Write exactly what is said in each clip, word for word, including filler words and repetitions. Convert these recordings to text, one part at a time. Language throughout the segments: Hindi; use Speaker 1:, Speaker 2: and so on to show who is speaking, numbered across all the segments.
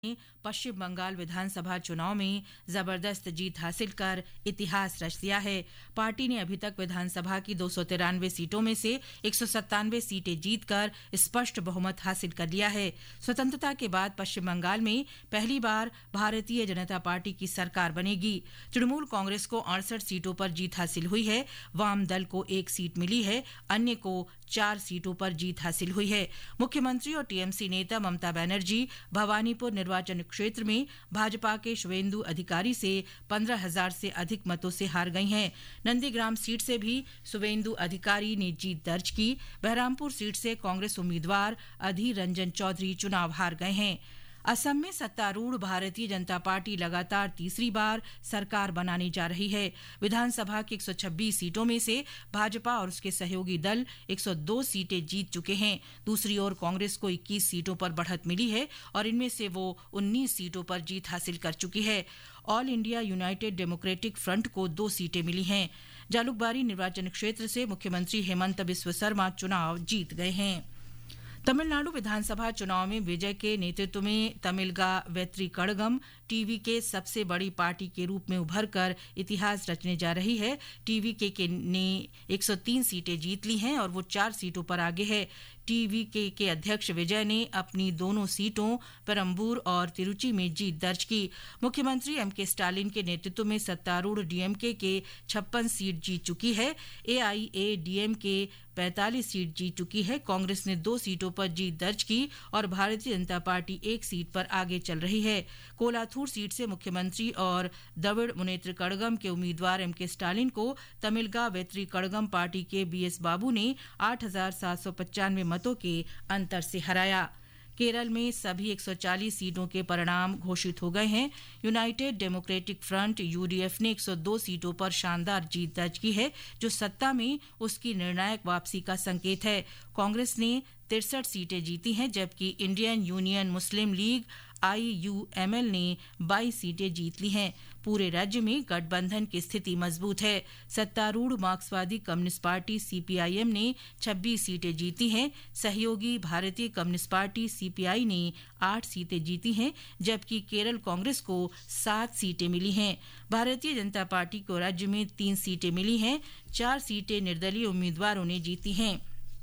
Speaker 1: पश्चिम बंगाल विधानसभा चुनाव में जबरदस्त जीत हासिल कर इतिहास रच दिया है। पार्टी ने अभी तक विधानसभा की दो सौ तिरानवे सीटों में से एक सौ सत्तानवे सीटें जीतकर स्पष्ट बहुमत हासिल कर लिया है। स्वतंत्रता के बाद पश्चिम बंगाल में पहली बार भारतीय जनता पार्टी की सरकार बनेगी। तृणमूल कांग्रेस को अड़सठ सीटों पर जीत हासिल हुई है। वाम दल को एक सीट मिली है, अन्य को चार सीटों पर जीत हासिल हुई है। मुख्यमंत्री और टीएमसी नेता ममता बनर्जी भवानीपुर निर्वाचन क्षेत्र में भाजपा के शुवेंदु अधिकारी से पंद्रह हजार से अधिक मतों से हार गई हैं। नंदीग्राम सीट से भी शुवेंदु अधिकारी ने जीत दर्ज की। बहरामपुर सीट से कांग्रेस उम्मीदवार अधीर रंजन चौधरी चुनाव हार गए हैं। असम में सत्तारूढ़ भारतीय जनता पार्टी लगातार तीसरी बार सरकार बनाने जा रही है। विधानसभा की एक सौ छब्बीस सीटों में से भाजपा और उसके सहयोगी दल एक सौ दो सीटें जीत चुके हैं। दूसरी ओर कांग्रेस को इक्कीस सीटों पर बढ़त मिली है और इनमें से वो उन्नीस सीटों पर जीत हासिल कर चुकी है। All India United democratic front को दो सीटें मिली हैं। जालुकबारी निर्वाचन क्षेत्र से मुख्यमंत्री हेमंत बिस्व शर्मा चुनाव जीत गए हैं। तमिलनाडु विधानसभा चुनाव में विजय के नेतृत्व में तमिलगा वेत्री कड़गम टीवी के सबसे बड़ी पार्टी के रूप में उभर कर इतिहास रचने जा रही है। टीवी के, के ने एक सौ तीन सीटें जीत ली हैं और वो चार सीटों पर आगे है। टीवी के, के अध्यक्ष विजय ने अपनी दोनों सीटों पेरम्बूर और तिरुचि में जीत दर्ज की। मुख्यमंत्री एम के स्टालिन के नेतृत्व में सत्तारूढ़ डीएमके के छप्पन सीट जीत चुकी है। एआईएडीएमके पैंतालीस सीट जीत चुकी है। कांग्रेस ने दो सीटों पर जीत दर्ज की और भारतीय जनता पार्टी एक सीट पर आगे चल रही है। कोलाथूर सीट से मुख्यमंत्री और द्रविड़ मुनेत्र कड़गम के उम्मीदवार एम के स्टालिन को तमिलगा वेत्री कड़गम पार्टी के बीएस बाबू ने आठ हजार सात सौ पचानवे मतों के अंतर से हराया। केरल में सभी एक सौ चालीस सीटों के परिणाम घोषित हो गए हैं। यूनाइटेड डेमोक्रेटिक फ्रंट यूडीएफ ने एक सौ दो सीटों पर शानदार जीत दर्ज की है, जो सत्ता में उसकी निर्णायक वापसी का संकेत है। कांग्रेस ने तिरसठ सीटें जीती हैं, जबकि इंडियन यूनियन मुस्लिम लीग आईयूएमएल ने बाईस सीटें जीत ली हैं। पूरे राज्य में गठबंधन की स्थिति मजबूत है। सत्तारूढ़ मार्क्सवादी कम्युनिस्ट पार्टी सीपीआईएम ने छब्बीस सीटें जीती हैं। सहयोगी भारतीय कम्युनिस्ट पार्टी सीपीआई ने आठ सीटें जीती हैं, जबकि केरल कांग्रेस को सात सीटें मिली हैं। भारतीय जनता पार्टी को राज्य में तीन सीटें मिली हैं। चार सीटें निर्दलीय उम्मीदवारों ने जीती हैं।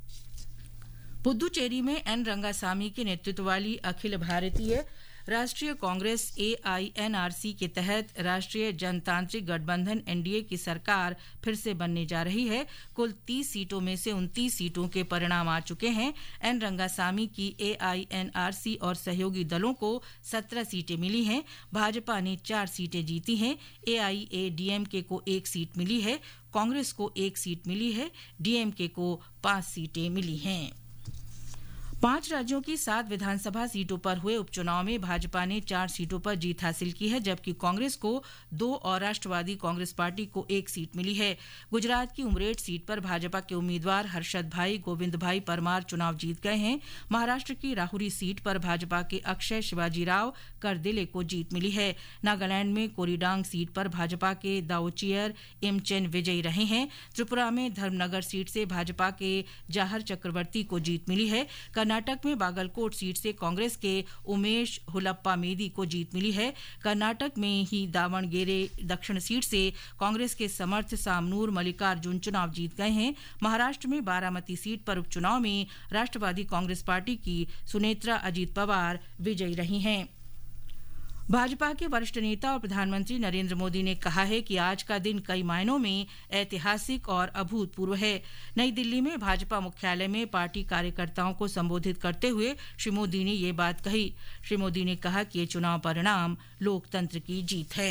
Speaker 1: पुदुचेरी में एन रंगासामी के नेतृत्व वाली अखिल भारतीय राष्ट्रीय कांग्रेस एआईएनआरसी के तहत राष्ट्रीय जनतांत्रिक गठबंधन एनडीए की सरकार फिर से बनने जा रही है। कुल तीस सीटों में से उनतीस सीटों के परिणाम आ चुके हैं। एन रंगासामी की एआईएनआरसी और सहयोगी दलों को सत्रह सीटें मिली हैं। भाजपा ने चार सीटें जीती हैं। एआईएडीएमके को एक सीट मिली है। कांग्रेस को एक सीट मिली है। डीएमके को पांच सीटें मिली हैं। पांच राज्यों की सात विधानसभा सीटों पर हुए उपचुनाव में भाजपा ने चार सीटों पर जीत हासिल की है, जबकि कांग्रेस को दो और राष्ट्रवादी कांग्रेस पार्टी को एक सीट मिली है। गुजरात की उमरेठ सीट पर भाजपा के उम्मीदवार हर्षद भाई गोविंद भाई परमार चुनाव जीत गए हैं। महाराष्ट्र की राहुरी सीट पर भाजपा के अक्षय शिवाजीराव करदिले को जीत मिली है। नागालैंड में कोरीडांग सीट पर भाजपा के दाओचियर इमचेन विजयी रहे हैं। त्रिपुरा में धर्मनगर सीट से भाजपा के जाहर चक्रवर्ती को जीत मिली है। कर्नाटक में बागलकोट सीट से कांग्रेस के उमेश हुलप्पा मेदी को जीत मिली है। कर्नाटक में ही दावणगेरे दक्षिण सीट से कांग्रेस के समर्थ सामनूर मल्लिकार्जुन चुनाव जीत गए हैं। महाराष्ट्र में बारामती सीट पर उपचुनाव में राष्ट्रवादी कांग्रेस पार्टी की सुनेत्रा अजीत पवार विजयी रही हैं। भाजपा के वरिष्ठ नेता और प्रधानमंत्री नरेंद्र मोदी ने कहा है कि आज का दिन कई मायनों में ऐतिहासिक और अभूतपूर्व है। नई दिल्ली में भाजपा मुख्यालय में पार्टी कार्यकर्ताओं को संबोधित करते हुए श्री मोदी ने ये बात कही। श्री मोदी ने कहा कि ये चुनाव परिणाम लोकतंत्र की जीत है।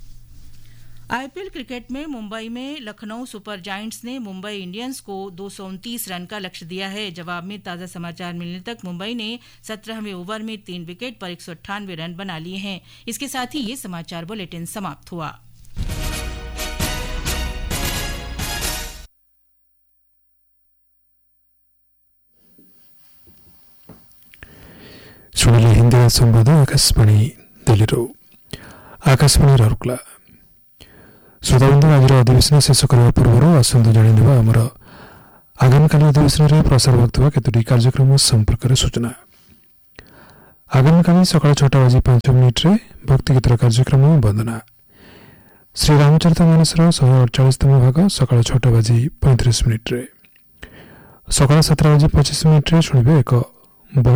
Speaker 1: आईपीएल क्रिकेट में मुंबई में लखनऊ सुपर जायंट्स ने मुंबई इंडियंस को दो सौ उनतीस रन का लक्ष्य दिया है। जवाब में ताज़ा समाचार मिलने तक मुंबई ने सत्रहवें ओवर में तीन विकेट पर एक सौ अट्ठानवे रन बना लिए हैं। इसके साथ ही ये समाचार बुलेटिन समाप्त हुआ।
Speaker 2: ଶୁଣିଲେ ହିନ୍ଦୀ ସମ୍ବାଦ ଆକାଶବାଣୀ ଦିଲ୍ଲୀରୁ। ଆକାଶବାଣୀ ରାଉରକେଲା। ଶ୍ରୋତାବନ୍ଧୁ, ଆଜିର ଅଧିବେଶନ ଶେଷ କରିବା ପୂର୍ବରୁ ଆସନ୍ତୁ ଜାଣିନେବା ଆମର ଆଗାମୀକାଲି ଅଧିବେଶନରେ ପ୍ରସାର ହେଉଥିବା କେତୋଟି କାର୍ଯ୍ୟକ୍ରମ ସମ୍ପର୍କରେ ସୂଚନା। आगामीकाली सकाळ छटा बजी पांच मिनिट्रे भक्ति गीतर कार्यक्रम वंदना श्री रामचरित मानसर शहे अड़चाश भाग सकाळ छटा बजी पैंतीस मिनिट्रे सकाळ सतर बजी पचिश मिनिट्रे शुणिबे एक